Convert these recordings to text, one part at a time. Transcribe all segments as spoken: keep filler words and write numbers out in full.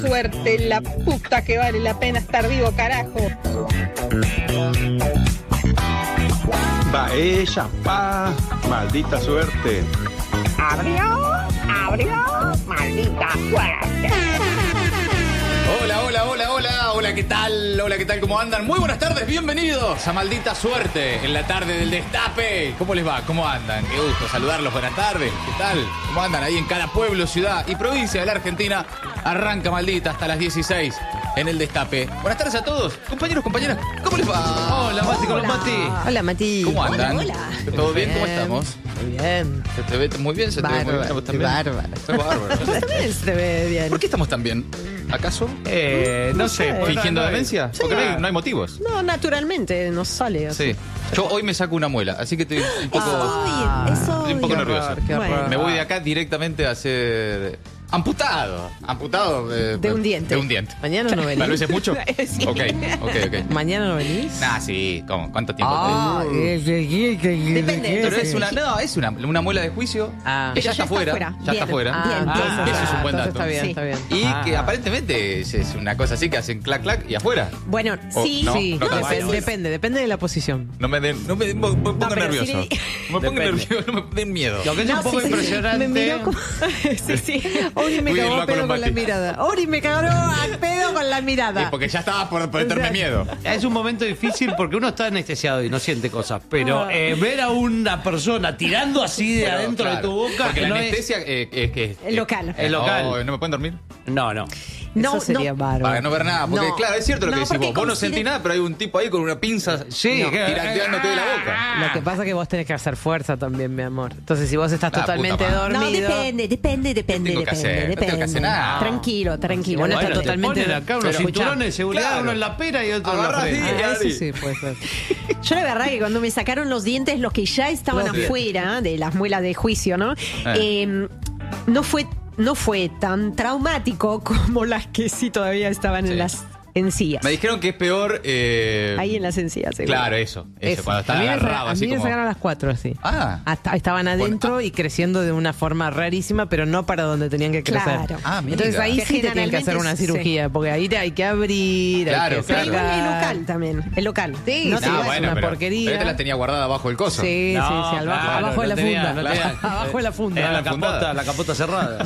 Suerte, la puta que vale la pena estar vivo, carajo. Va ella, pa, maldita suerte. Abrió, abrió, maldita suerte. Hola, hola, hola, hola, hola, ¿qué tal? Hola, ¿qué tal? ¿Cómo andan? Muy buenas tardes, bienvenidos a Maldita Suerte en la tarde del Destape. ¿Cómo les va? ¿Cómo andan? Qué gusto saludarlos, buenas tardes. ¿Qué tal? ¿Cómo andan ahí en cada pueblo, ciudad y provincia de la Argentina? Arranca Maldita hasta las dieciséis en el Destape. Buenas tardes a todos, compañeros, compañeras, ¿cómo les va? Hola, Mati, con los Mati. Hola, Mati. ¿Cómo andan? Hola, hola. ¿Todo bien? ¿Cómo estamos? Muy bien. ¿Se te ve muy bien? ¿Se te ve muy bien? ¿Vos también? Bárbaro. Estoy bárbaro. También se te ve bien. ¿Por qué estamos tan bien? ¿Acaso? Eh, no sé. sé. ¿Fingiendo no, no, demencia? Sí. Porque no hay, no hay motivos. No, naturalmente nos sale así. Sí. Yo hoy me saco una muela, así que estoy un poco, Ah, eso estoy un poco qué nervioso. horror, qué horror. Me voy de acá directamente a ser amputado. Amputado. eh, De un diente. De un diente. Mañana no venís. ¿Tal vez es mucho? Sí. Ok, ok, ok. ¿Mañana no venís? Nah, sí. ¿Cómo? ¿Cuánto tiempo Ah, tenés? Depende. Pero es una, no, es una, una muela de juicio Ah. que ya Pero está fuera. Ya Bien. está fuera. Ah, bien, Ah, bien. eso es un buen Entonces dato. Está bien, Sí. está bien. Y Ah. que aparentemente es, es una cosa así que hacen clac clac y afuera. Bueno, Oh, sí. no. Sí, tanto. depende, depende, depende de la posición. No me den, no me, me pongo pero nervioso. sí. Me pongo Depende. nervioso, no me den miedo. Lo que es No, un poco sí, sí. impresionante. Me miró como... sí, sí. Ori me Cuídenlo cagó a a pedo con la Colombati. mirada. Ori me cagó a pedo con la Sí, mirada. porque ya estaba por, por meterme Exacto. miedo. Es un momento difícil porque uno está anestesiado y no siente cosas. Pero Ah. eh, ver a una persona tirando así de Pero, adentro claro, de tu boca. Porque la no anestesia eh, es que. El local. El local. Oh, ¿No me pueden dormir? Es, no, no. No, No, sería no. bárbaro. Para no ver nada. Porque, No. claro, es cierto lo No, que decís porque vos. Vos no considera- sentís nada, pero hay un tipo ahí con una pinza Sí, que- pirateándote de la boca. Lo que pasa es que vos tenés que hacer fuerza también, mi amor. Entonces, si vos estás La totalmente puta madre. No, dormido... depende, depende, depende, tengo que depende, hacer? No depende. tengo que hacer nada. Tranquilo, tranquilo. Bueno, Bueno, está te totalmente- ponen acá unos Pero, cinturones de escuchá, seguridad, claro. uno en la pera y otro en la Agarrás frente. bien. Ah, Ari. eso sí, puede ser. Yo la verdad que cuando me sacaron los dientes, los que ya estaban Los dientes. afuera de las muelas de juicio, ¿no? Eh. Eh, no fue no fue tan traumático como las que sí todavía estaban Sí. en las encías. Me dijeron que es peor. eh, Ahí en las encías, seguro. Claro, eso. Eso, Eso. cuando a está mí me, agarrado sa- a así mí me como. sacaron a las cuatro, así. Ah. Hasta- estaban adentro Bueno, ah. y creciendo de una forma rarísima, pero no para donde tenían que crecer. Claro. Ah, amiga. Entonces ahí Que sí te tienen que hacer una generalmente cirugía, porque ahí te hay que abrir, Claro, hay que claro. Pero igual el sacar. local también. El local. Sí, no sí, te Ah, es vas- bueno, una pero, porquería. pero esta la tenía guardada bajo el coso. Sí, No, sí, sí, al- claro, abajo de la no tenía- funda. no tenía- abajo de la funda. Era la La fundada. capota, la capota cerrada.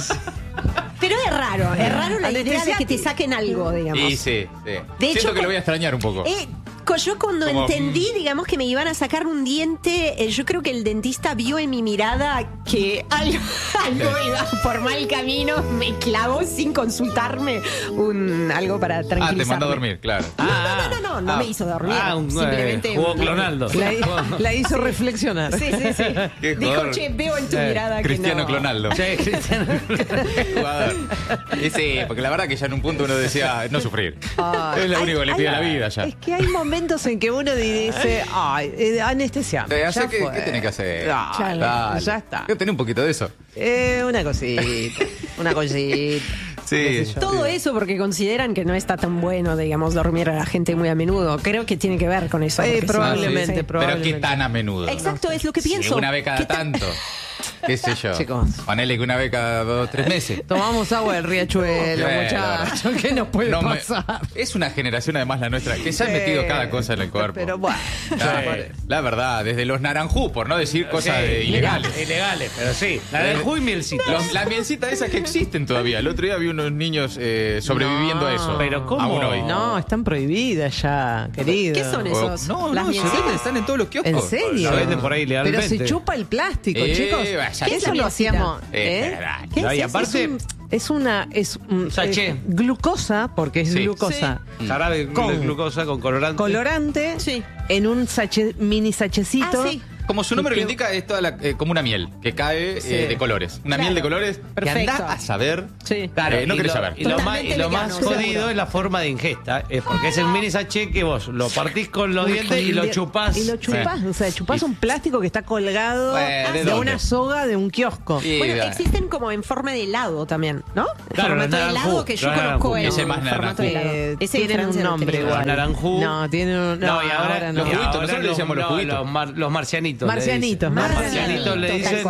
Pero es raro, es raro la idea de Anestesia- que te saquen algo, digamos. Y sí, sí. De Siento hecho, que lo cu- voy a extrañar un poco. Eh, co- yo cuando Como, entendí, mm. digamos, que me iban a sacar un diente, eh, yo creo que el dentista vio en mi mirada que algo, algo iba por mal camino, me clavó sin consultarme un algo para Ah, te tranquilizarme. mandó a dormir, claro. No, no, no, no, no, no Ah. me hizo dormir. Ah, un, eh, simplemente. jugó Clonaldo. La, la hizo reflexionar. Sí, sí, sí. Qué Dijo, jugador. che, veo en tu Eh, mirada Cristiano que no. Clonaldo. Sí, Cristiano. Jugador. Y sí, porque la verdad que ya en un punto uno decía no sufrir. Ay. Es lo único que le Hay- pide a la hay- vida ya. Es que hay momentos en que uno dice, ay, eh, anestesia. Eh, hace ya que- fue. ¿Qué tenés que hacer? Ay, Claro. Dale. ya está. Yo tenía un poquito de eso. Eh, una cosita, una cosita. Sí. Qué sé yo. Todo eso porque consideran que no está tan bueno, digamos, dormir a la gente muy a menudo. Creo que tiene que ver con eso. Eh, porque sí, probablemente, sí. Pero probablemente. qué tan a menudo. Exacto, es lo que Sí, pienso. una vez cada ¿Qué tan- tanto. ¿Qué sé yo? Chicos. Ponele que una vez cada dos o tres meses. Tomamos agua del riachuelo, Bueno, muchachos. ¿Qué nos puede No me- pasar? Es una generación además la nuestra que se ha Sí. metido cada cosa en el cuerpo. Pero bueno. La, Sí. la verdad, desde los naranjú, por no decir cosas Sí, de ilegales. Ilegales, pero sí. La del Juy Mielcita. Los- las mielcitas esas que existen todavía. El otro día vi unos niños eh, sobreviviendo No. a eso. Pero ¿cómo? Aún hoy. No, están prohibidas ya, querido. ¿Qué son O- esos? no, Las no, se mielcitas. venden, están en todos los kioscos. ¿En serio? Lo venden por ahí Pero legalmente. se chupa el plástico, Eh, chicos. vaya, ¿Qué es eso la lo mielcita? hacíamos? Eh, ¿Eh? caray. ¿Qué No, es y eso? aparte- Es, un- es una es un- Sachet. es glucosa, porque es Sí. glucosa. Jarabe Con- de glucosa con colorante. Colorante Sí. en un sachet, mini sachecito. Ah, sí. Como su nombre lo Que- indica, es toda la- eh, como una miel que cae Sí. eh, de colores. Una Claro. miel de colores Perfecto. que anda a saber. Sí. Claro, Eh, no y querés lo- saber. Y lo, más, Totalmente y lo más vegano, jodido seguro. es la forma de ingesta. Es porque es el mini sachet que vos lo partís con los Uy, dientes y lo con- chupás. Y lo chupás. Sí. O sea, chupás Y- un plástico que está colgado Bueno, ¿de de, dónde? una soga de un kiosco. Y- Bueno, da- existen como en forma de helado también, ¿no? En Claro, formato de naranjú, helado que yo claro, conozco naranjú. en Ese más formato de helado. Eh, Ese en tienen un Francia no nombre tenía. igual. Naranjú. No, tienen un No, y ahora, no. Los juguitos, ahora nosotros le decíamos los no, juguitos. Los, mar- los marcianitos. le Marcianitos, dicen. marcianitos, Marcianitos le tal dicen. cual.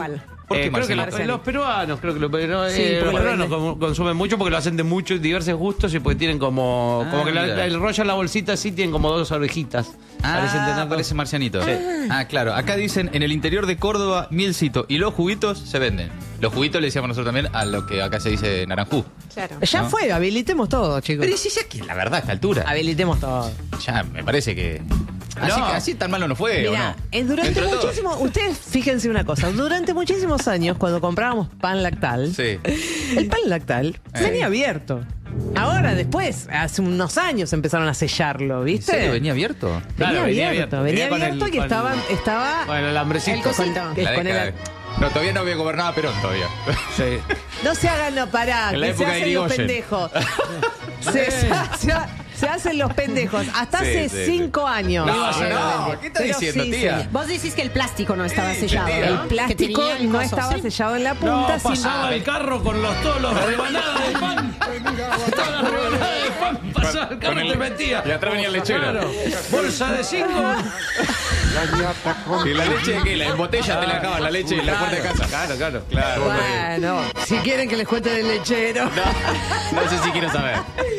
¿Por qué, Eh, creo que Marcelo? los, los peruanos, creo que los, peruanos, Sí, eh, porque los lo peruanos venden. como- consumen mucho porque lo hacen de muchos diversos gustos y porque tienen como, Ah, como que la, mira. la- el rollo en la bolsita así tienen como dos orejitas. Parecen Ah, tener dos- parece marcianito. Ah, claro. Acá dicen, en el interior de Córdoba, mielcito y los juguitos se venden. Los juguitos le decíamos nosotros también a lo que acá se dice naranjú. Claro. Ya ¿no? fue, habilitemos todo, chicos. Pero si ya que la verdad a esta altura, Habilitemos todo. ya me parece que... Así, No. que así tan malo no fue, ¿o Mira, no? eh, durante Dentro de todo. muchísimos, ustedes fíjense una cosa, durante muchísimos años cuando comprábamos pan lactal, Sí. el pan lactal Eh. venía abierto. Ahora, después, hace unos años empezaron a sellarlo, ¿En ¿viste? serio venía abierto? Venía Claro, venía abierto, abierto. venía Venía con abierto el- y con- estaba, estaba Con el alambrecito. el cosito, que es La con década el- de- No, todavía no había gobernado Perón todavía. Sí. No se hagan, no, pará, En la que se época de hacen los Irigoyen. pendejos. se, se- se- se hacen los pendejos. Hasta Sí, hace sí, cinco años. No, Irigoyen no, lo vende. ¿qué está Pero diciendo, sí, tía? señor. Vos decís que el plástico no estaba Sí, sellado. mentira. ¿no? El Que plástico tenía el no coso, estaba ¿sí? sellado en la No, punta, sino... pasaba el carro con los, todos los rebanadas de pan. Todas las rebanadas de pan. Pasaba el carro Con y el- te metía. y atrás venía el lechero. Claro. Bolsa de cinco. ¿Y la leche de qué? La en botella te la acaban, la leche en la puerta de casa. Claro, claro. Claro. Bueno, si quieren que les cuente del lechero. No, no sé si quiero saber.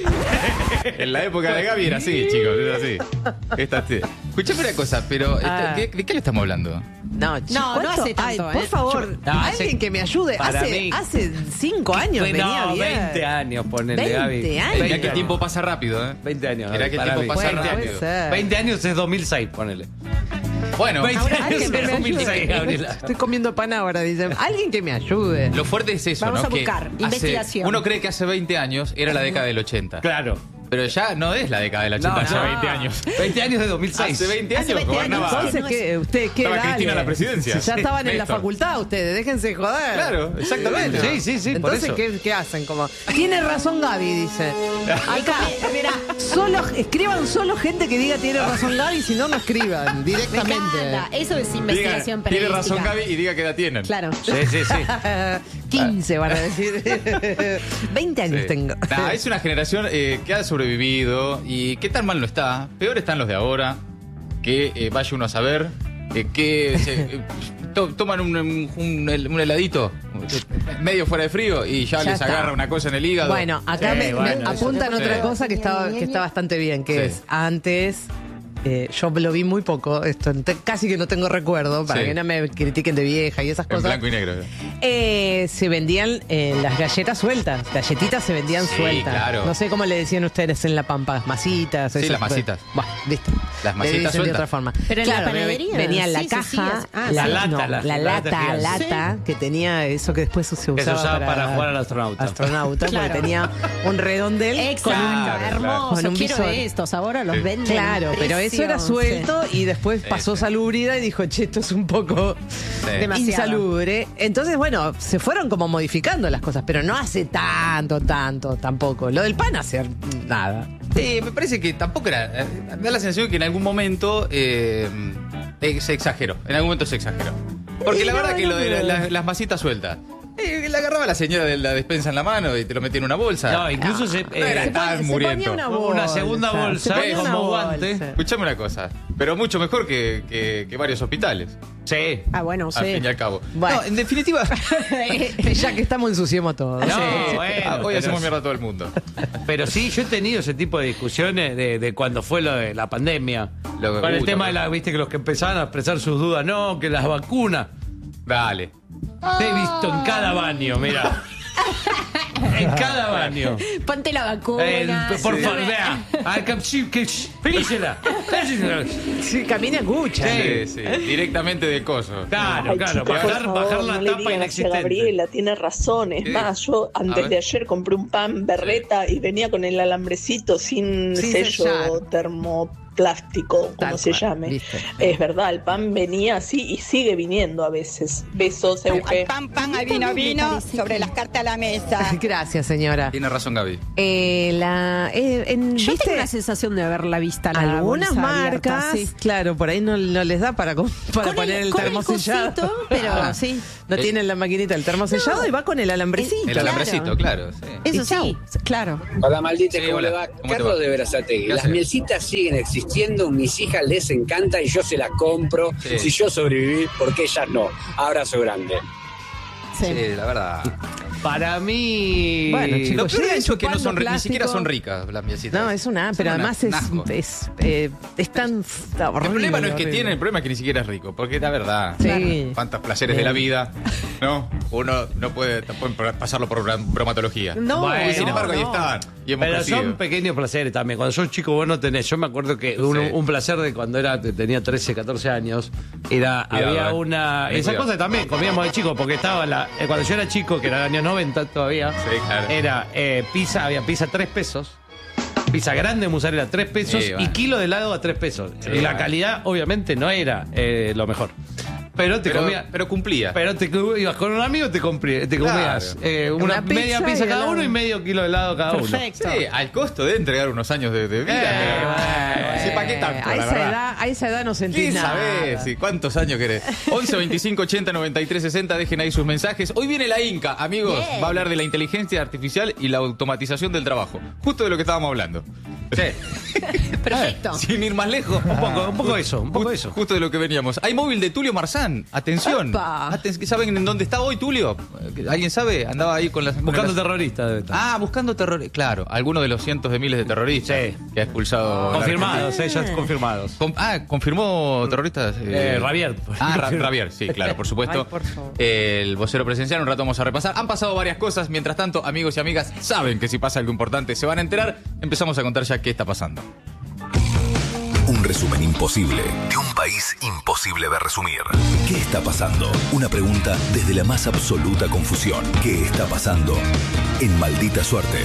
En la época de Gaby era así, chicos, era así. Esta, sí. Escuchame una cosa, pero Ah. ¿de, de qué le estamos hablando? No, chico, No, no ¿cuánto? hace tanto, Ay, por ¿eh? favor, No, hace- alguien que me ayude. para Hace, mí- hace cinco años venía no, bien. veinte años, ponele, veinte Gaby. años. Mirá que veinte el tiempo pasa rápido, ¿eh? veinte años. Mirá que el para tiempo mí. pasa Bueno, rápido. puede ser. veinte años es dos mil seis, ponele. Bueno, veinte Ahora, años alguien que es me dos mil seis, ayude. Gabriela. Estoy comiendo pan ahora, dicen. Alguien que me ayude. lo fuerte es eso, Vamos ¿no? a Que buscar, hace- investigación. uno cree que hace veinte años era la década del ochenta. Claro. Pero ya no es la década del ochenta, No, hace no. veinte años. veinte años de dos mil seis. Hace veinte Hace años veinte años, gobernaba. sí. Entonces, ¿qué? ¿Usted qué? Estaba Dale. Cristina en la presidencia. Si ya Sí. estaban en la Néstor. facultad ustedes, déjense joder. Claro, exactamente. Sí, sí, sí, por Entonces, eso. ¿qué, qué hacen? Como, tiene razón Gaby, dice. Acá, Mira, solo, escriban solo gente que diga tiene razón Gaby, si no, no escriban me directamente. encanta. Eso es Diga, investigación tiene periodística. razón Gaby y diga qué edad tienen. Claro. Sí, sí, sí. quince van a decir. veinte años Sí. tengo. Nah, es una generación eh, que ha sobrevivido y qué tan mal no está. Peor están los de ahora, que eh, vaya uno a saber, eh, que se, eh, to- toman un, un- un hel- un heladito eh, medio fuera de frío y ya, Ya les está. agarra una cosa en el hígado. Bueno, acá Sí, me, me bueno, eso apuntan te- otra Sí. cosa que está, que está bastante bien, que Sí. es antes. eh, yo lo vi muy poco, esto te- casi que no tengo recuerdo, para Sí. que no me critiquen de vieja y esas en cosas. blanco y negro. Eh, se vendían eh, las galletas sueltas, galletitas se vendían Sí, sueltas. claro. No sé cómo le decían ustedes en La Pampa, masitas. Sí, esas las masitas. cosas. Bueno, listo. Las Le masitas dicen de sueltas. otra forma. Pero en la claro, panadería, venía en la sí, se sigue caja, así. Ah, la, sí. La no, lata, la- la la lata, lata lata, que tenía eso que después se usaba, Eso usaba para jugar al astronauta. Astronauta, Claro. porque tenía un redondel Exacto, con un Claro, hermoso. con un Quiero visor. de estos. Ahora los Sí. venden. Claro, pero eso era Precioso. suelto y después pasó sí. Salubrida y dijo, che, esto es un poco Sí. Demasiado. insalubre. Entonces, bueno, se fueron como modificando las cosas, pero no hace tanto, tanto tampoco. Lo del pan hace nada. Sí, me parece que tampoco era. eh, Me da la sensación que en algún momento eh, eh, se exageró. En algún momento se exageró. Porque Y la no, verdad que no, lo de no. la- la- las masitas sueltas. Eh, la agarraba la señora de la despensa en la mano y te lo metía en una bolsa. No, incluso se, no era eh, tan Se muriento. ponía una Una segunda bolsa, se ponía como una guante. bolsa. Escuchame una cosa, pero mucho mejor que, que- que varios hospitales, sí. Ah, bueno, sí. al fin y al cabo. Bueno. No, en definitiva, Ya que estamos, ensuciemos todo. No, Sí, bueno, ah, hoy pero- hacemos mierda a todo el mundo. Pero sí, yo he tenido ese tipo de discusiones de, de cuando fue lo de la pandemia. Lo- Con el uh, tema lo- de la, viste, que los que empezaban a expresar sus dudas, no, que las vacunas. Dale. Te he visto en cada baño, mira. En cada baño. Ponte la vacuna. El- por Sí. favor, vea. Al cap- sí, que- Pelícela. Sí, camina escucha. Sí, sí, directamente del coso. Claro, Ay, claro. chicos, por Bajar, favor, bajar la no le tapa digan hacia inexistente. Gabriela, tiene razón. Es Sí. más, yo A antes ver. de ayer compré un pan berreta y venía con el alambrecito sin, Sin sello sellar. termoplástico, como Tal se cual, llame. ¿viste? Es verdad, el pan venía así y sigue viniendo a veces. Besos, Euge. Pan, pan, al vino, vino, sobre las cartas a la mesa. Gracias, señora. Tiene razón Gaby. Eh, la, eh, en, Yo ¿viste? tengo la sensación de haberla vista la Algunas bolsa marcas, abierta, sí. claro, por ahí no, no les da para, com- para Con poner el, con termosellado. cosito, pero Ah. sí. No Eh. tienen la maquinita del termosellado y va con el alambrecito. El Claro. alambrecito, claro. Sí. Eso Y chau. sí, claro. Hola, maldita, Sí, ¿cómo hola. le va? ¿Cómo te Carlos va? de Berazategui. ¿Qué Las haces? mielcitas siguen existiendo, mis hijas les encanta y yo se las compro. Sí. Si yo sobreviví, ¿por qué ellas no? Abrazo grande. Sí. Sí, la verdad. Para mí. Bueno, chicos, Lo peor de llegan eso es que no son, chupando ni siquiera plástico. son ricas las miecitas. No, es una, Son pero una- además un es, asco. es, eh, es tan horrible. El problema no es que horrible. tiene, el problema es que ni siquiera es rico. Porque la verdad, Sí. cuántos placeres de la vida, ¿no? Uno no puede tampoco pasarlo por bra- bromatología. No, Bueno, Y sin embargo, ahí no. están. Y hemos Pero crecido. son pequeños placeres también. Cuando sos chico vos no tenés. Yo me acuerdo que un, Sí. un placer de cuando era tenía trece, catorce años, era Cuidado, había eh. una. Ten Esa cuidado. cosa también comíamos de chico, porque estaba la. eh, cuando yo era chico, que era el año noventa todavía, Sí, claro. era eh, pizza, había pizza tres pesos. Pizza grande, mozzarella tres pesos Sí, va. y kilo de helado a tres pesos. Sí, y la va. calidad, obviamente, no era eh, lo mejor. Pero te Pero, comía. pero cumplía. Pero te cu- ibas con un amigo, te, compri- te comías Claro. eh, una, Una pizza media pizza y cada helado. uno y medio kilo de helado cada uno. Perfecto. Sí, al costo de entregar unos años de, de vida. Eh, pero- bueno. Sí, ¿para qué tanto? a, la esa verdad? edad, a esa edad no sentís ¿Qué nada. sabés? Sí, ¿cuántos años querés? once, veinticinco, ochenta, noventa y tres, sesenta. Dejen ahí sus mensajes. Hoy viene la Inca, amigos. Bien. Va a hablar de la inteligencia artificial y la automatización del trabajo. Justo de lo que estábamos hablando. Perfecto. Sin ir más lejos. Un poco, un poco eso, un poco eso. Justo de lo que veníamos. Hay móvil de Tulio Marzán. Atención. Opa. Aten- ¿Saben en dónde está hoy Tulio? ¿Alguien sabe? Andaba ahí con las... Buscando con las- terroristas debe estar. Ah, buscando terroristas. Claro, algunos de los cientos de miles de terroristas Sí. que ha expulsado. la Confirmados, ellos confirmados. Con- ah, confirmó terroristas. Eh, Rabier. Ah, Ra- Rabier, sí, claro, por supuesto. Ay, por favor. El vocero presidencial, un rato vamos a repasar. Han pasado varias cosas. Mientras tanto, amigos y amigas, saben que si pasa algo importante se van a enterar. Empezamos a contar ya qué está pasando. Un resumen imposible de un país imposible de resumir. ¿Qué está pasando? Una pregunta desde la más absoluta confusión. ¿Qué está pasando? En Maldita Suerte.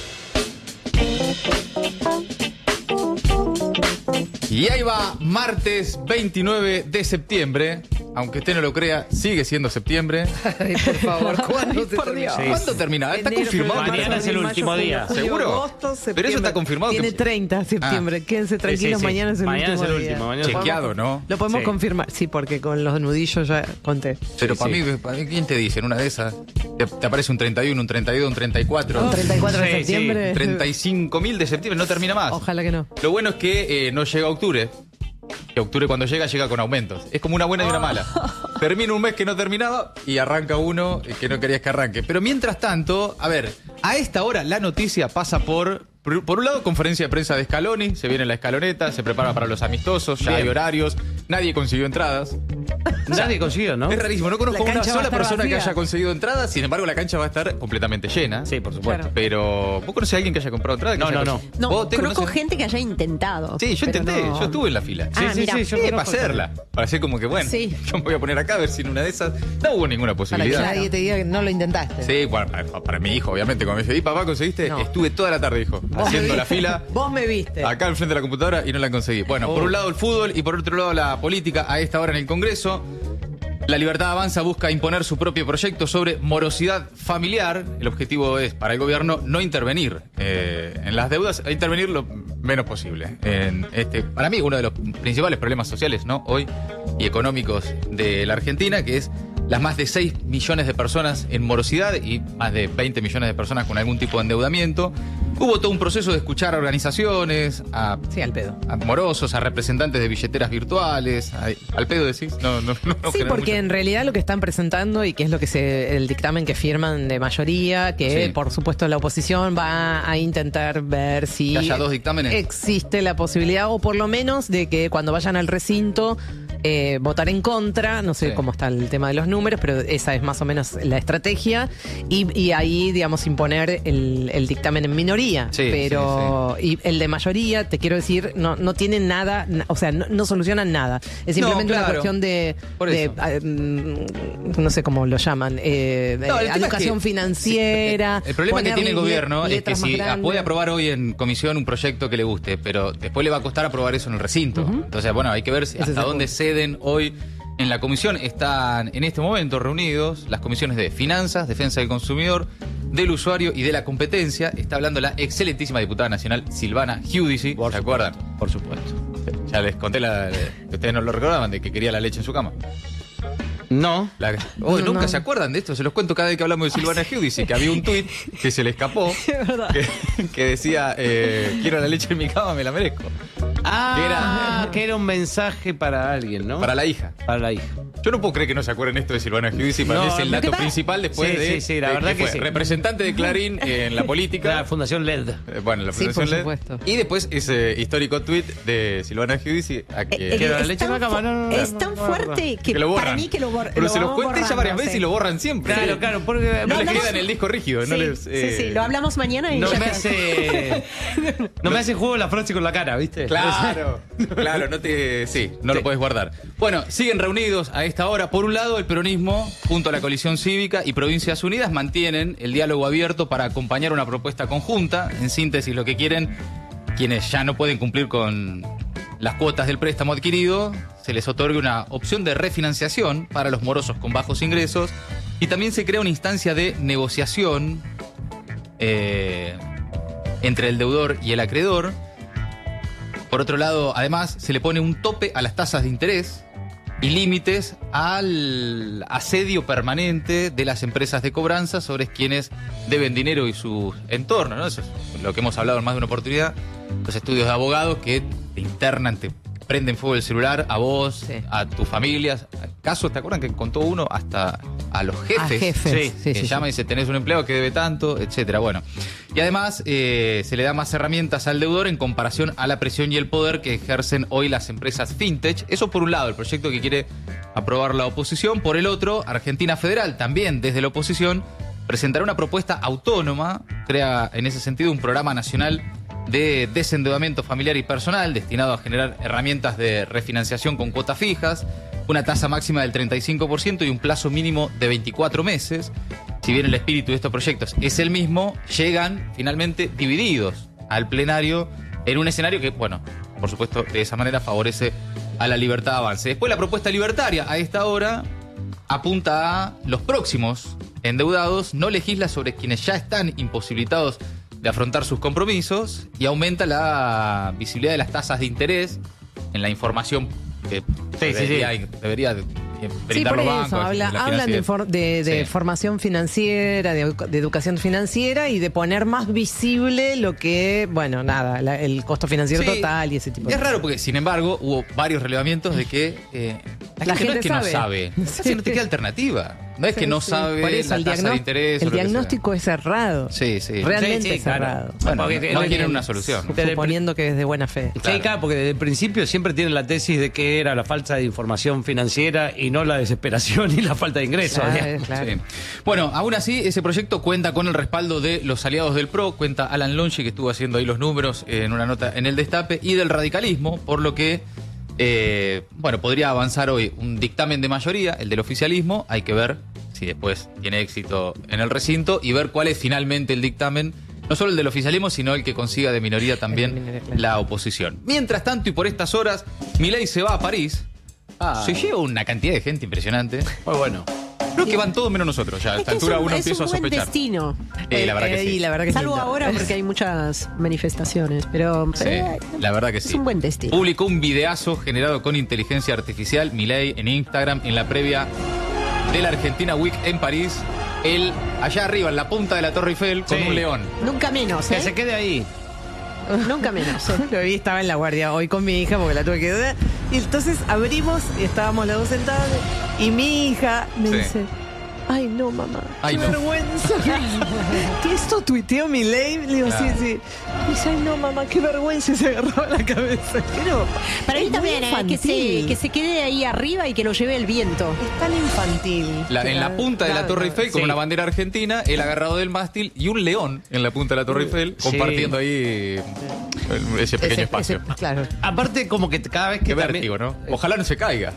Y ahí va, martes veintinueve de septiembre. Aunque usted no lo crea, sigue siendo septiembre. Ay, por favor, ¿cuándo se por termina? Dios. ¿Cuándo termina? ¿Está Enero, confirmado? febrero, Mañana marzo, es el abril, último mayo, día. junio, julio, ¿Seguro? agosto, Pero eso septiembre. está confirmado que- Tiene treinta de septiembre. Quédense tranquilos, sí, sí. mañana es el Mañana último es el día. último, mañana es el Chequeado, ¿no? Lo podemos Sí. confirmar, sí, porque con los nudillos ya conté. Pero Sí, para, sí. mí, para mí, ¿quién te dice? En una de esas, te, te aparece un treinta y uno, un treinta y dos, un treinta y cuatro. treinta y cuatro de Sí, sí. septiembre. treinta y cinco mil de septiembre, no termina más. Ojalá que no. Lo bueno es que eh, no llega octubre. Que octubre cuando llega, llega con aumentos. Es como una buena y una mala. Termina un mes que no terminaba y arranca uno que no querías que arranque. Pero mientras tanto, a ver, a esta hora la noticia pasa por... Por un lado, conferencia de prensa de Scaloni, se viene la escaloneta, se prepara para los amistosos, ya Bien. hay horarios, nadie consiguió entradas. Nadie consiguió, ¿no? Es rarísimo, no conozco La una cancha va a sola estar persona que vacía. haya conseguido entradas, sin embargo la cancha va a estar completamente llena. Sí, por supuesto. Claro. Pero, ¿vos conocés a alguien que haya comprado entradas? Que No, haya no, no. conseguido? No, ¿Vos te conozco conocés? gente que haya intentado. Sí, yo pero intenté, no. yo estuve en la fila. Ah, mira. yo Sí, para conozco. hacerla. Para hacer como que, bueno, Sí. yo me voy a poner acá a ver si en una de esas no hubo ninguna Para que posibilidad. nadie te diga que no lo intentaste. Sí, bueno, para, para mi hijo, obviamente. Cuando me dice, ¿y papá conseguiste? No. Estuve toda la tarde, hijo, Vos me haciendo la viste. fila. Vos me viste. Acá al frente de la computadora y no la conseguí. Bueno, por un lado el fútbol y por otro lado la política a esta hora en el Congreso. La Libertad Avanza busca imponer su propio proyecto sobre morosidad familiar. El objetivo es, para el gobierno, no intervenir eh, en las deudas, e intervenir lo menos posible. En este, para mí, uno de los principales problemas sociales, ¿no? Hoy y económicos de la Argentina, que es las más de seis millones de personas en morosidad y más de veinte millones de personas con algún tipo de endeudamiento. Hubo todo un proceso de escuchar a organizaciones, a, Sí, al pedo. a morosos, a representantes de billeteras virtuales. a- ¿Al pedo decís? No, no, no. no Sí, genera porque mucho. en realidad lo que están presentando y que es lo que se el dictamen que firman de mayoría, que Sí. por supuesto la oposición va a intentar ver si Que haya dos dictámenes. existe la posibilidad o por lo menos de que cuando vayan al recinto eh, votar en contra, no sé Sí. cómo está el tema de los números, pero esa es más o menos la estrategia y, y ahí digamos imponer el, el dictamen en minoría, Sí, pero y el de mayoría, te quiero decir, no, no tiene nada, na- o sea, no, no solucionan nada, es simplemente claro. una cuestión de, Por de, eso. ah, mm, no sé cómo lo llaman, eh, de No, el tema es educación que- financiera. Sí, el problema que ponerle tiene el gobierno es que letras si más grandes. puede aprobar hoy en comisión un proyecto que le guste, pero después le va a costar aprobar eso en el recinto. Entonces, bueno, hay que ver si- Ese es hasta el dónde punto. ceden hoy. En la comisión están en este momento reunidos las comisiones de Finanzas, Defensa del Consumidor, del Usuario y de la Competencia. Está hablando la excelentísima diputada nacional Silvana Giudici. Por ¿Se supuesto, acuerdan? Por supuesto. Ya les conté la, que ustedes no lo recordaban, de que quería la leche en su cama. No. La- oh, No, ¿Nunca no. se acuerdan de esto? Se los cuento cada vez que hablamos de Silvana Giudici, que había un tuit que se le escapó, que, que decía, eh, quiero la leche en mi cama, me la merezco. Ah, Que era- que era un mensaje para alguien, ¿no? Para la hija. Para la hija. Yo no puedo creer que no se acuerden esto de Silvana Giudici, para No, mí es el lo dato que pa- principal después Sí, de... sí, sí, la de- verdad que fue sí. representante de Clarín en la política. La Fundación L E D. Eh, Bueno, la Sí, Fundación por L E D. supuesto. Y después ese histórico tuit de Silvana Giudici a que, Eh, Que la es leche tan vaca, fu- no, no, no, es no, tan no, no, fuerte que, que lo borran. para mí que lo, bor Pero lo se los van cuenta ella varias borrando, veces sí. y lo borran siempre. Claro, claro, porque No No, les no, queda no. en el disco rígido. no Sí, les, sí, eh, sí, lo hablamos mañana y no ya me está. hace. No me hace juego la frase con la cara, ¿viste? Claro, claro, no te. Sí, no lo puedes guardar. Bueno, siguen reunidos a esta hora. Por un lado, el peronismo, junto a la coalición cívica y Provincias Unidas, mantienen el diálogo abierto para acompañar una propuesta conjunta. En síntesis, lo que quieren, quienes ya no pueden cumplir con las cuotas del préstamo adquirido, se les otorgue una opción de refinanciación para los morosos con bajos ingresos y también se crea una instancia de negociación eh, entre el deudor y el acreedor. Por otro lado, además, se le pone un tope a las tasas de interés y límites al asedio permanente de las empresas de cobranza sobre quienes deben dinero y su entorno, ¿no? Eso es lo que hemos hablado en más de una oportunidad. Los estudios de abogados que te internan, te prenden fuego el celular a vos, Sí. a tus familias. Casos, ¿te acuerdan que contó uno? Hasta a los jefes. A jefes, Sí, sí, que sí, llama sí. y dice, tenés un empleado que debe tanto, etcétera. Bueno, y además eh, se le da más herramientas al deudor en comparación a la presión y el poder que ejercen hoy las empresas fintech. Eso por un lado, el proyecto que quiere aprobar la oposición. Por el otro, Argentina Federal, también desde la oposición, presentará una propuesta autónoma, crea en ese sentido un programa nacional de desendeudamiento familiar y personal destinado a generar herramientas de refinanciación con cuotas fijas, una tasa máxima del treinta y cinco por ciento y un plazo mínimo de veinticuatro meses. Si bien el espíritu de estos proyectos es el mismo, llegan finalmente divididos al plenario en un escenario que, bueno, por supuesto, de esa manera favorece a la libertad de avance. Después la propuesta libertaria a esta hora apunta a los próximos endeudados, no legisla sobre quienes ya están imposibilitados de afrontar sus compromisos y aumenta la visibilidad de las tasas de interés en la información que Sí, sí, debería, sí. debería de- Sí, brindar por los eso, bancos. habla- la hablan de, financiera. for- de- de Sí. formación financiera, de, edu- de educación financiera y de poner más visible lo que, bueno, nada, la- el costo financiero Sí. total y ese tipo de Es cosas. raro porque, sin embargo, hubo varios relevamientos de que eh, la, La gente, no gente es que sabe. no sabe. Sí. No te queda alternativa. No es que no Sí, sabe por eso, la el tasa de diagnó- interés. o El lo que sea. diagnóstico es cerrado. Sí, sí. Realmente Sí, sí, claro. cerrado. Bueno, Porque no desde quieren el- una solución. Desde el Suponiendo que es de buena fe. Sí, Claro. claro, porque desde el principio siempre tienen la tesis de que era la falta de información financiera y no la desesperación y la falta de ingresos. Claro, digamos. claro. Sí. Bueno, aún así, ese proyecto cuenta con el respaldo de los aliados del P R O, cuenta Alan Lonchi, que estuvo haciendo ahí los números en una nota en el Destape, y del radicalismo, por lo que, eh, bueno, podría avanzar hoy un dictamen de mayoría, el del oficialismo. Hay que ver si después tiene éxito en el recinto y ver cuál es finalmente el dictamen, no solo el del oficialismo, sino el que consiga de minoría también El de minoría, claro. la oposición. Mientras tanto, y por estas horas, Milei se va a París. Ah. Se lleva una cantidad de gente impresionante. Muy bueno. Creo que van todos menos nosotros ya. A Es esta que es altura un, uno es empieza a un buen sospechar. destino. Eh, la verdad que Eh, sí. y la verdad que Salvo sí. ahora porque hay muchas manifestaciones, pero Sí, eh, la verdad que sí. es un buen destino. Publicó un videazo generado con inteligencia artificial, Milei, en Instagram, en la previa de la Argentina Week en París. Él, allá arriba, en la punta de la Torre Eiffel, con Sí. un león. Nunca menos, Que ¿eh? se quede ahí. Nunca menos. ¿eh? Lo vi, estaba en la guardia hoy con mi hija porque la tuve que dar. Y entonces abrimos y estábamos las dos sentadas. Y mi hija me Sí. dice: Ay, no, mamá. Ay, qué no. vergüenza. ¿Qué esto tuiteó mi ley? Le digo, Claro. sí, sí. Y dice: Ay, no, mamá, qué vergüenza. Y se agarró la cabeza. Pero Para mí es también, muy ¿eh? que, se, infantil. que se quede ahí arriba y que lo lleve el viento. Es tan infantil. La- en la punta de la Claro, Torre Eiffel, con sí. una bandera argentina, él agarrado del mástil y un león en la punta de la Torre Eiffel, Sí. compartiendo ahí el- ese pequeño Ese- espacio. ese- claro. Aparte, como que cada vez que Qué también- vértigo, ¿no? Ojalá no se caiga.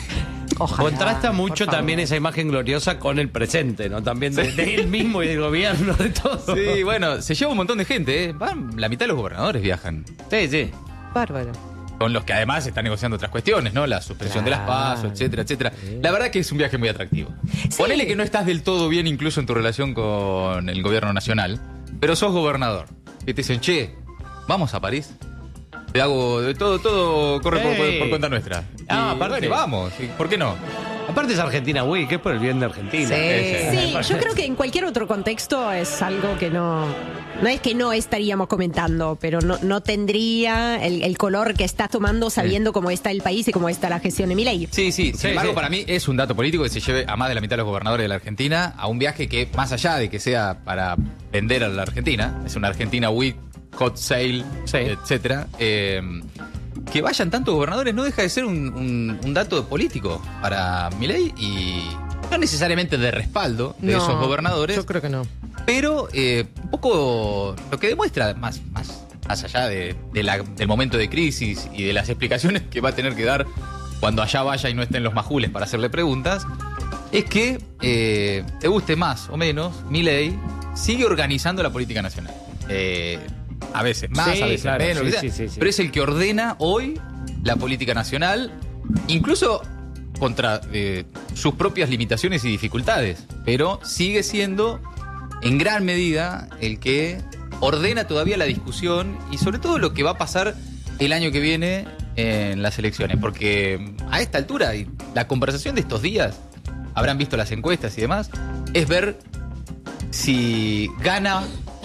Ojalá, Contrasta mucho por favor. también esa imagen gloriosa con el presente, ¿no? También de, de él mismo y del gobierno, de todo. Sí, bueno, se lleva un montón de gente, ¿eh? Van- la mitad de los gobernadores viajan. Sí, sí. Bárbaro. Con los que además están negociando otras cuestiones, ¿no? La suspensión de las Claro. pasos, etcétera, etcétera. La verdad que es un viaje muy atractivo. Ponele que no estás del todo bien incluso en tu relación con el gobierno nacional, pero sos gobernador. Y te dicen, che, vamos a París. Te hago de todo, todo corre por, Ey. por cuenta nuestra. Ah, Y, aparte. bueno, vamos, ¿y ¿por qué no? Aparte es Argentina Week, que es por el bien de Argentina. Sí. Sí, yo creo que en cualquier otro contexto es algo que no... No es que no estaríamos comentando, pero no, no tendría el, el color que está tomando sabiendo cómo está el país y cómo está la gestión de Milei. Sí, sí. Sin Sí, embargo, sí. para mí es un dato político que se lleve a más de la mitad de los gobernadores de la Argentina a un viaje que, más allá de que sea para vender a la Argentina, es una Argentina Week, hot sale, Sí. etcétera, eh, que vayan tantos gobernadores no deja de ser un, un- un dato político para Milei y no necesariamente de respaldo de No, esos gobernadores, Yo creo que no. pero eh, un poco lo que demuestra, más, más, más allá de, de la- del momento de crisis y de las explicaciones que va a tener que dar cuando allá vaya y no estén los majules para hacerle preguntas, es que, eh, te guste más o menos, Milei sigue organizando la política nacional. Eh, a veces más, Sí, a veces claro, menos, sí, lo que sea, sí, sí, sí. pero es el que ordena hoy la política nacional, incluso contra eh, sus propias limitaciones y dificultades, pero sigue siendo en gran medida el que ordena todavía la discusión y sobre todo lo que va a pasar el año que viene en las elecciones, porque a esta altura y la conversación de estos días, habrán visto las encuestas y demás, es ver si gana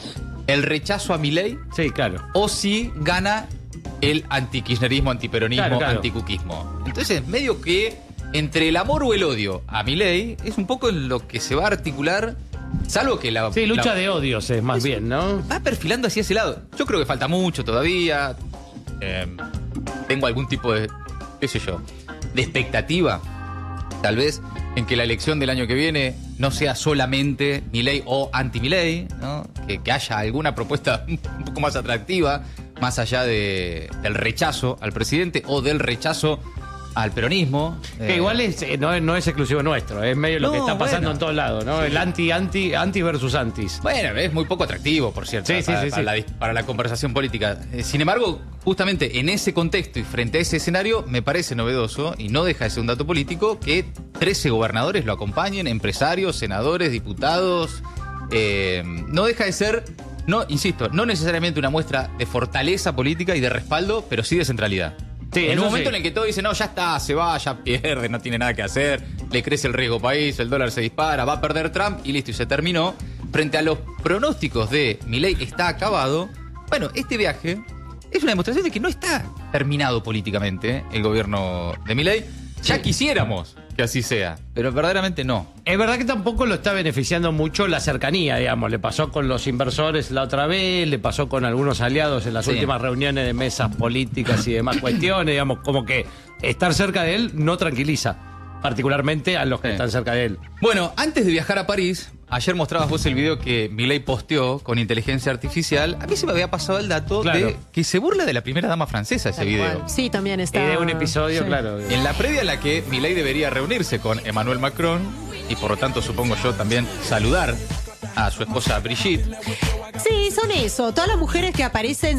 el rechazo a Milei Sí, claro. o si gana el antikirchnerismo, antiperonismo, Claro, claro. anticuquismo. Entonces, medio que entre el amor o el odio a Milei es un poco en lo que se va a articular, salvo que la... Sí, lucha la- de odios es más bien, ¿no? va perfilando hacia ese lado. Yo creo que falta mucho todavía. Eh, tengo algún tipo de, qué sé yo, de expectativa, tal vez, en que la elección del año que viene no sea solamente Milei o anti-Milei, ¿no? Que, que haya alguna propuesta un poco más atractiva, más allá de, del rechazo al presidente o del rechazo al peronismo. Que Eh, igual es, eh, no, es- no es exclusivo nuestro, es medio lo No, que está pasando bueno. en todos lados, ¿no? El anti, anti, anti versus antis. Bueno, es muy poco atractivo, por cierto, Sí, sí, para, sí, para sí. La, dis- para la conversación política. Eh, Sin embargo, justamente en ese contexto y frente a ese escenario, me parece novedoso, y no deja de ser un dato político, que trece gobernadores lo acompañen, empresarios, senadores, diputados. Eh, no deja de ser, no, insisto, no necesariamente una muestra de fortaleza política y de respaldo, pero sí de centralidad. Sí, en eso un momento sí. en el que todo dice, no, ya está, se va, ya pierde, no tiene nada que hacer, le crece el riesgo país, el dólar se dispara, va a perder Trump y listo, y se terminó. Frente a los pronósticos de Milei está acabado, bueno, este viaje es una demostración de que no está terminado políticamente el gobierno de Milei. Ya quisiéramos que así sea, pero verdaderamente no. Es verdad que tampoco lo está beneficiando mucho la cercanía, digamos. Le pasó con los inversores la otra vez, le pasó con algunos aliados en las Sí. últimas reuniones de mesas políticas y demás cuestiones, digamos, como que estar cerca de él no tranquiliza, particularmente a los que Sí. están cerca de él. Bueno, antes de viajar a París, ayer mostrabas vos el video que Milei posteó con inteligencia artificial. A mí se me había pasado el dato Claro. de que se burla de la primera dama francesa ese Tal video. cual. Sí, también está... Y de un episodio, sí. claro. En la previa en la que Milei debería reunirse con Emmanuel Macron y por lo tanto supongo yo también saludar a su esposa Brigitte. Sí, son eso. Todas las mujeres que aparecen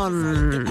son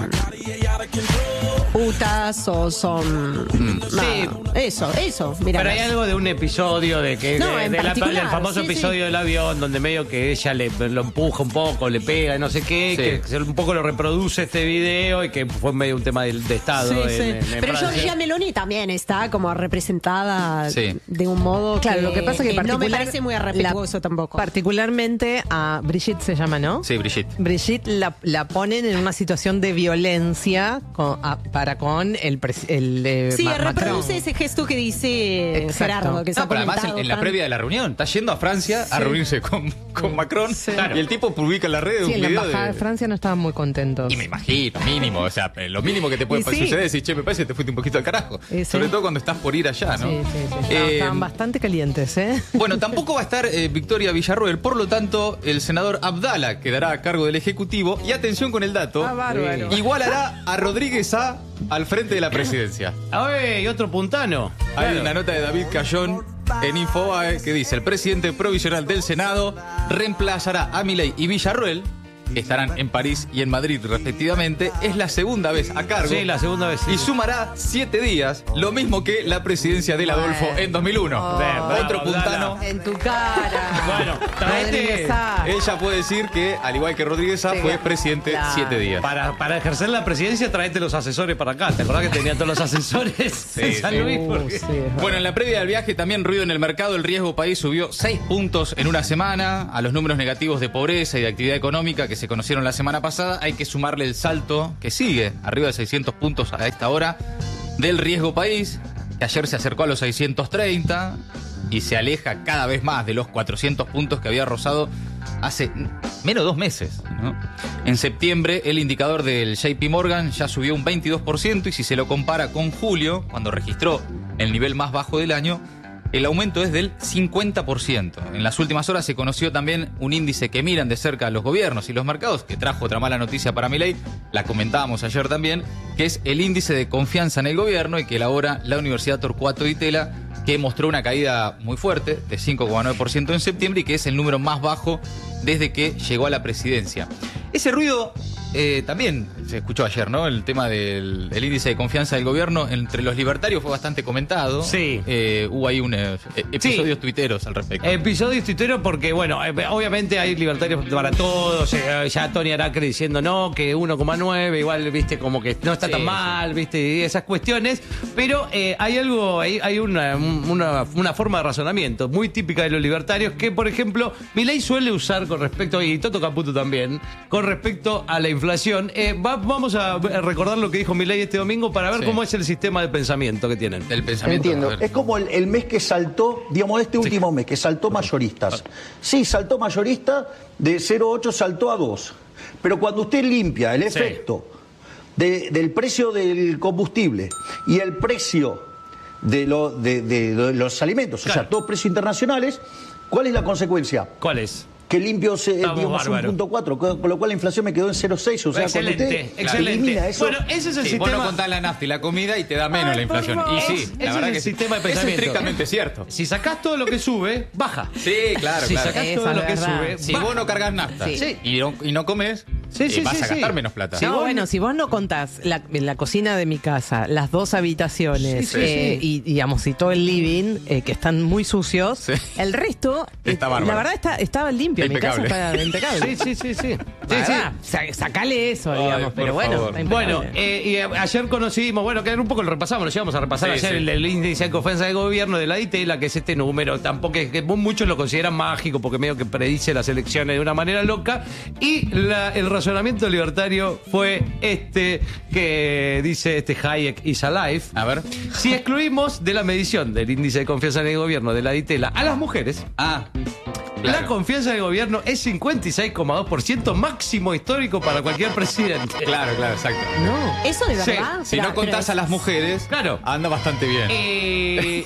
putas o son... nada. Eso, eso. Mira, Pero hay algo de un episodio de que No, de- en de la- particular, del famoso sí, episodio sí. del avión donde medio que ella le lo empuja un poco, le pega y no sé qué, Sí. que se- un poco lo reproduce este video y que fue medio un tema de, de estado. Sí, en- sí. en- en Pero Francia. Giorgia Meloni también está como representada Sí. de un modo Claro, lo que pasa es que no me particular- parece muy respetuoso la- tampoco. Particularmente a Brigitte se llama, ¿no? Sí, Brigitte. Brigitte la, la ponen en una situación de violencia con- a- para con el, pres- el eh, Sí, Ma- Macron. reproduce ese gesto que dice Exacto. Gerardo, que se No, ha pero además en, comentado en la tan- previa de la reunión, está yendo a Francia a Sí. reunirse con, con Macron Claro. y el tipo publica en las redes Sí, un en la video embajada de... de... Francia no estaban muy contentos. Y me imagino, mínimo, o sea, lo mínimo que te puede Y sí. suceder es decir, che, me parece que te fuiste un poquito al carajo. Y sí. Sobre todo cuando estás por ir allá, ¿no? Sí, sí, sí. Estaban, Eh, estaban bastante calientes, ¿eh? Bueno, tampoco va a estar eh, Victoria Villarroel, por lo tanto, el senador Abdala quedará a cargo del Ejecutivo y atención con el dato, Ah, bárbaro. igualará a Rodríguez A al frente de la presidencia. ¡Ay, otro puntano! Hay Claro. una nota de David Cayón en Infobae que dice: el presidente provisional del Senado reemplazará a Milei y Villarroel que estarán en París y en Madrid respectivamente. Es la segunda vez a cargo. Sí, la segunda vez. Sí. Y sumará siete días, lo mismo que la presidencia del Adolfo Bueno. en dos mil uno. Oh. Otro Bravo, puntano. En tu cara. Bueno, traete- Rodríguez Sá. Ella puede decir que, al igual que Rodríguez Sá, Sí, fue presidente claro. siete días. Para, para ejercer la presidencia, traete los asesores para acá. ¿Te acordás que tenía todos los asesores en San sí. Luis? Uh, Porque- sí, es verdad. Bueno, en la previa del viaje también ruido en el mercado. El riesgo país subió seis puntos en una semana. A los números negativos de pobreza y de actividad económica que se conocieron la semana pasada, hay que sumarle el salto que sigue, arriba de seiscientos puntos a esta hora, del riesgo país, que ayer se acercó a los seiscientos treinta y se aleja cada vez más de los cuatrocientos puntos que había rozado hace menos de dos meses, ¿no? En septiembre el indicador del J P Morgan ya subió un veintidós por ciento y si se lo compara con julio, cuando registró el nivel más bajo del año, el aumento es del cincuenta por ciento. En las últimas horas se conoció también un índice que miran de cerca los gobiernos y los mercados, que trajo otra mala noticia para Milei, la comentábamos ayer también, que es el índice de confianza en el gobierno y que elabora la Universidad Torcuato Di Tella, que mostró una caída muy fuerte de cinco coma nueve por ciento en septiembre y que es el número más bajo desde que llegó a la presidencia. Ese ruido eh, también se escuchó ayer, ¿no? El tema del el índice de confianza del gobierno entre los libertarios fue bastante comentado. Sí. Eh, hubo ahí un, eh, episodios tuiteros al respecto. Episodios tuiteros porque, bueno, eh, obviamente hay libertarios para todos. eh, ya Tony Aracre diciendo no, que uno coma nueve, igual, viste, como que no está Sí, tan sí. mal, viste, y esas cuestiones. Pero eh, hay algo, hay, hay una, una, una forma de razonamiento muy típica de los libertarios que, por ejemplo, Milei suele usar con respecto, y Toto Caputo también, con respecto a la inflación. Eh, va- vamos a recordar lo que dijo Milei este domingo para ver Sí. cómo es el sistema de pensamiento que tienen. Del pensamiento. Entiendo. a ver. Es como el, el mes que saltó, digamos, este último mes, que saltó mayoristas. Sí, saltó mayorista, de cero coma ocho saltó a dos. Pero cuando usted limpia el Sí. efecto de- del precio del combustible y el precio de, lo- de- de- de los alimentos, o Claro. sea, todos precios internacionales, ¿cuál es la consecuencia? ¿Cuál es? Que limpio se, Estamos digamos, un bárbaros. punto cuatro, con con lo cual la inflación me quedó en cero coma seis. O sea, excelente, cuando usted excelente. elimina eso, Bueno, ese es el Sí, vos sistema. no contás la nafta y la comida y te da menos Ay, la inflación. por Y favor. sí, Ese la es verdad el que sí. sistema de Es pensamiento. estrictamente cierto. Si sacás todo lo que sube, baja. Sí, claro, Si claro. sacás Esa todo es lo que verdad. sube, Si baja. vos no cargas nafta Sí. y, no, y no comes, Sí, eh, sí, vas sí, a gastar sí. menos plata. Si vos, bueno, si vos no contás la, en la cocina de mi casa, las dos habitaciones Sí, sí, eh, sí. y digamos y todo el living eh, que están muy sucios, Sí. el resto eh, Está bárbaro. la verdad está, estaba limpio, mi Impecable. casa está impecable. Sí, sí, sí, sí. Sí, Sí, sí. sí. Sacale eso, Ay, digamos, por pero bueno, favor. está impecable. Bueno, eh, y a- ayer conocimos, bueno, que un poco lo repasamos, lo llevamos a repasar Sí, ayer sí. el, el índice de confianza de gobierno de la Di Tella, que es este número, tampoco es que muchos lo consideran mágico porque medio que predice las elecciones de una manera loca. Y la- el razonamiento libertario fue este que dice este Hayek is alive. A ver. Si excluimos de la medición del índice de confianza en el gobierno de la Di Tella a las mujeres, Ah, la claro. confianza del gobierno es cincuenta y seis coma dos por ciento, máximo histórico para cualquier presidente. Claro, claro, exacto. No. ¿Eso de Sí. verdad? Si Pero- no contás pero- a las mujeres, Claro. anda bastante bien. Eh,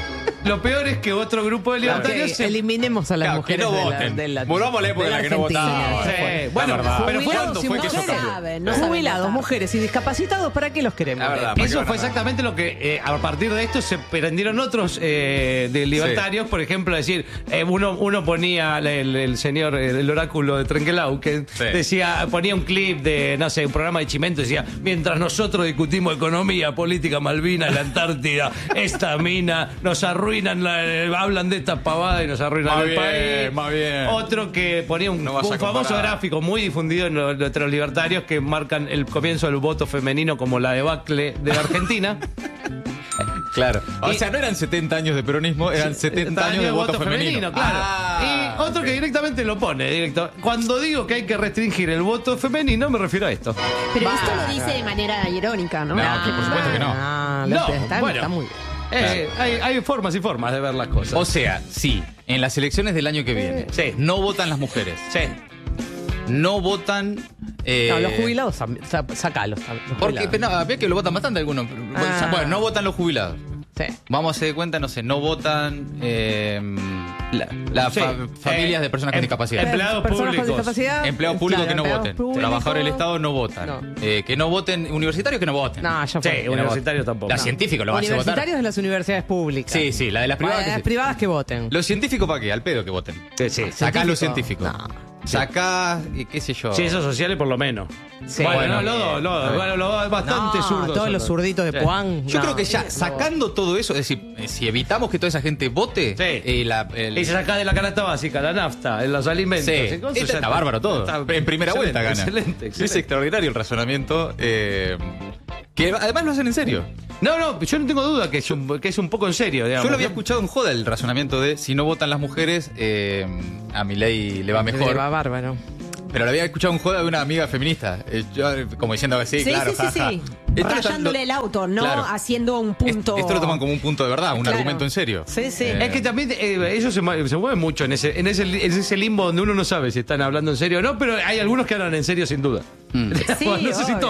lo peor es que otro grupo de Ok, libertarios se- eliminemos a las Claro, que mujeres no de la- voten. de la, Volvamos a la época de en la que no Argentina. votaban. Sí, La bueno, verdad. pero fue- ¿Cuándo y fue que eso mujeres. cambió? saben, no saben Jubilados, votar. mujeres y discapacitados, ¿para qué los queremos? La verdad. ¿para qué Eso van a fue dar? exactamente lo que eh, a partir de esto se prendieron otros eh, de libertarios, por ejemplo, decir, eh, uno, uno ponía el, el señor, el, el oráculo de Trenquelau, que Sí. decía, ponía un clip de, no sé, un programa de Chimento, decía, mientras nosotros discutimos economía, política, Malvinas, la Antártida, esta mina, nos arruinan, la- eh, hablan de esta pavada y nos arruinan Más el bien, país. más bien. Otro que ponía un, No vas un a famoso comparar. gráfico muy difundido en lo- entre los libertarios que marcan el comienzo del voto femenino como la debacle de Argentina. Claro. O Y- sea, no eran setenta años de peronismo, eran setenta años de voto femenino. claro. Ah, y otro ok. que directamente lo pone, directo. Cuando digo que hay que restringir el voto femenino, me refiero a esto. Pero esto lo dice de manera irónica, ¿no? No, que por supuesto que no. Ah, No, no, está, bueno. está muy bien. Eh, hay, hay formas y formas de ver las cosas. O sea, sí, en las elecciones del año que viene, Sí. no votan las mujeres, sí. no votan... eh, No, los jubilados, sam- sa- sacalos. los Porque jubilados. pero no, había que lo votan bastante algunos. Ah. Bueno, no votan los jubilados. Sí. Vamos a hacer de cuenta, no sé, no votan eh, la- las Sí. fa- familias Eh, de personas con em- discapacidad. Empleados Personas públicos. con discapacidad. Empleados públicos claro, que no empleados voten. públicos. Trabajadores del Estado no votan. No. Eh, que no voten. Universitarios que no voten. No, ya Sí, fue. universitarios tampoco. Los No. científicos lo vas a votar. Universitarios de las universidades públicas. Sí, sí, la de las privadas. Bueno, que las sí. privadas que voten. Los científicos para qué, al pedo que voten. Sí, sí. Sacá los Científico. científicos. No. sacás, eh, qué sé yo. Ciencias sociales por lo menos. Sí. Bueno, Bueno, no, los dos, los dos. Bueno, los dos, bastante No, zurdos. todos son los zurditos de Sí. Puan. Yo no. creo que ya sacando todo eso, es decir, eh, si evitamos que toda esa gente vote, Sí. eh, la, el- Y se saca de la canasta básica, la nafta, en los alimentos. Sí, y cosas, Este ya está bárbaro todo. está- en primera excelente, vuelta gana. Excelente, Es excelente. extraordinario el razonamiento. eh, que además lo hacen en serio. No, no, yo no tengo duda que es un, que es un poco en serio, digamos. Yo lo había escuchado en joda el razonamiento de si no votan las mujeres, eh, a Milei le va mejor. Le va bárbaro. Pero lo había escuchado en joda de una amiga feminista. Eh, yo, eh, como diciendo que sí, Sí, claro, sí, sí, jaja. sí. Esto lo- Rayándole lo- el auto, no Claro. haciendo un Es- punto. Esto lo toman como un punto de verdad, un Claro. argumento en serio. Sí, sí. Eh, Es que también eh, ellos se, mue- se mueven mucho en ese, en, ese, en ese limbo donde uno no sabe si están hablando en serio o no, pero hay algunos que hablan en serio sin duda. Mm. Sí, no sé si obvio.